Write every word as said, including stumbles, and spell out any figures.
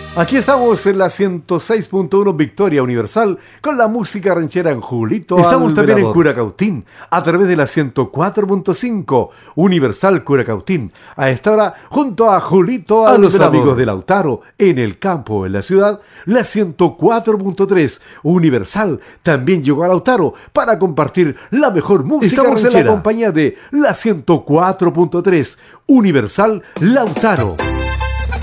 Aquí estamos en la ciento seis punto uno Victoria Universal con la música ranchera en Julito. Estamos también en Curacautín a través de la ciento cuatro punto cinco Universal Curacautín. A esta hora junto a Julito a los amigos de Lautaro en el campo, en la ciudad. La ciento cuatro punto tres Universal también llegó a Lautaro para compartir la mejor música Estamos ranchera. En la compañía de la ciento cuatro punto tres Universal Lautaro.